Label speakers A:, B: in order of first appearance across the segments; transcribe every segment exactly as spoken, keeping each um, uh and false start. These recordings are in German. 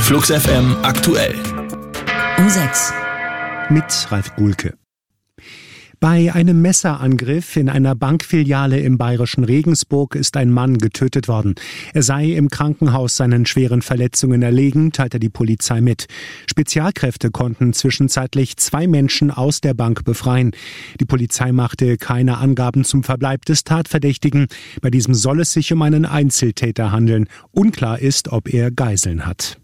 A: Flux F M aktuell.
B: Um sechs.
C: Mit Ralf Gulke. Bei einem Messerangriff in einer Bankfiliale im bayerischen Regensburg ist ein Mann getötet worden. Er sei im Krankenhaus seinen schweren Verletzungen erlegen, teilte die Polizei mit. Spezialkräfte konnten zwischenzeitlich zwei Menschen aus der Bank befreien. Die Polizei machte keine Angaben zum Verbleib des Tatverdächtigen. Bei diesem soll es sich um einen Einzeltäter handeln. Unklar ist, ob er Geiseln hat.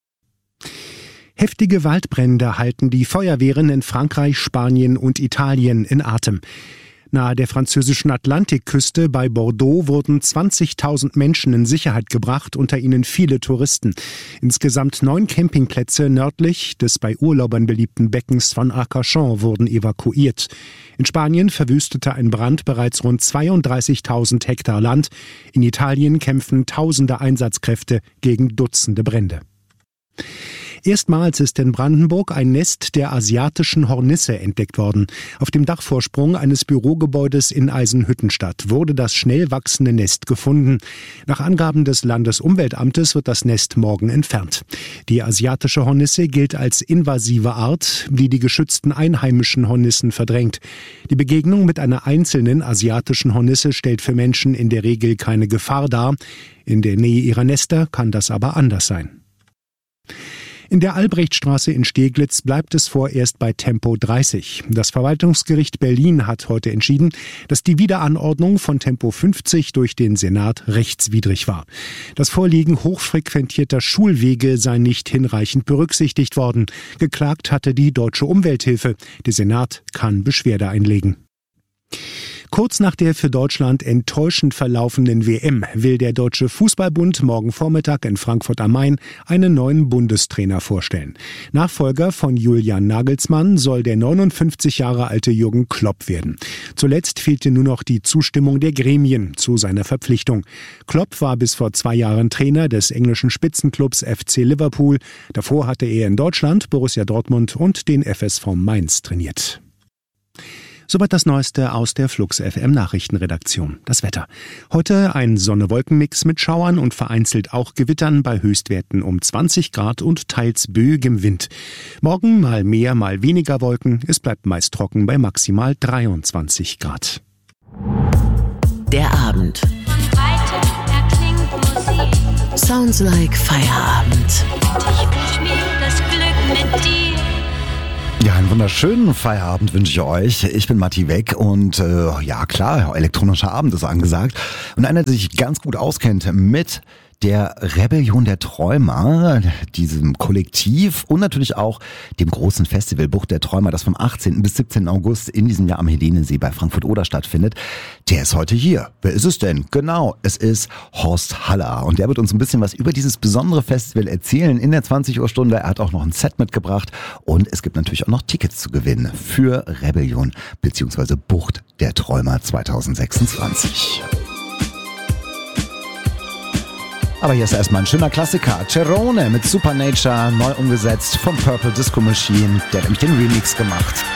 C: Heftige Waldbrände halten die Feuerwehren in Frankreich, Spanien und Italien in Atem. Nahe der französischen Atlantikküste bei Bordeaux wurden zwanzigtausend Menschen in Sicherheit gebracht, unter ihnen viele Touristen. Insgesamt neun Campingplätze nördlich des bei Urlaubern beliebten Beckens von Arcachon wurden evakuiert. In Spanien verwüstete ein Brand bereits rund zweiunddreißigtausend Hektar Land. In Italien kämpfen tausende Einsatzkräfte gegen Dutzende Brände. Erstmals ist in Brandenburg ein Nest der asiatischen Hornisse entdeckt worden. Auf dem Dachvorsprung eines Bürogebäudes in Eisenhüttenstadt wurde das schnell wachsende Nest gefunden. Nach Angaben des Landesumweltamtes wird das Nest morgen entfernt. Die asiatische Hornisse gilt als invasive Art, die die geschützten einheimischen Hornissen verdrängt. Die Begegnung mit einer einzelnen asiatischen Hornisse stellt für Menschen in der Regel keine Gefahr dar. In der Nähe ihrer Nester kann das aber anders sein. In der Albrechtstraße in Steglitz bleibt es vorerst bei Tempo dreißig. Das Verwaltungsgericht Berlin hat heute entschieden, dass die Wiederanordnung von Tempo fünfzig durch den Senat rechtswidrig war. Das Vorliegen hochfrequentierter Schulwege sei nicht hinreichend berücksichtigt worden. Geklagt hatte die Deutsche Umwelthilfe. Der Senat kann Beschwerde einlegen. Kurz nach der für Deutschland enttäuschend verlaufenden W M will der Deutsche Fußballbund morgen Vormittag in Frankfurt am Main einen neuen Bundestrainer vorstellen. Nachfolger von Julian Nagelsmann soll der neunundfünfzig Jahre alte Jürgen Klopp werden. Zuletzt fehlte nur noch die Zustimmung der Gremien zu seiner Verpflichtung. Klopp war bis vor zwei Jahren Trainer des englischen Spitzenclubs F C Liverpool. Davor hatte er in Deutschland Borussia Dortmund und den F S V Mainz trainiert. Soweit das Neueste aus der Flux F M Nachrichtenredaktion. Das Wetter. Heute ein Sonne-Wolken-Mix mit Schauern und vereinzelt auch Gewittern bei Höchstwerten um zwanzig Grad und teils böigem Wind. Morgen mal mehr, mal weniger Wolken. Es bleibt meist trocken bei maximal dreiundzwanzig Grad.
B: Der Abend. Sounds like Feierabend.
D: Ich wünsch mir das Glück mit dir.
E: Ja, einen wunderschönen Feierabend wünsche ich euch. Ich bin Matti Weck und äh, ja klar, elektronischer Abend ist angesagt. Und einer, der sich ganz gut auskennt mit der Rebellion der Träumer, diesem Kollektiv und natürlich auch dem großen Festival Bucht der Träumer, das vom achtzehnten bis siebzehnten August in diesem Jahr am Helenesee bei Frankfurt-Oder stattfindet. Der ist heute hier. Wer ist es denn? Genau, es ist Horst Haller und der wird uns ein bisschen was über dieses besondere Festival erzählen in der zwanzig Uhr Stunde. Er hat auch noch ein Set mitgebracht und es gibt natürlich auch noch Tickets zu gewinnen für Rebellion bzw. Bucht der Träumer zwanzig sechsundzwanzig. Aber hier ist erstmal ein schöner Klassiker. Cerrone mit Supernature, neu umgesetzt vom Purple Disco Machine. Der hat nämlich den Remix gemacht.